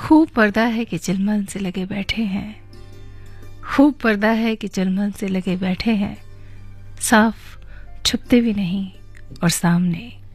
खूब पर्दा है कि चिलमन से लगे बैठे हैं, खूब पर्दा है कि चिलमन से लगे बैठे हैं, साफ छुपते भी नहीं और सामने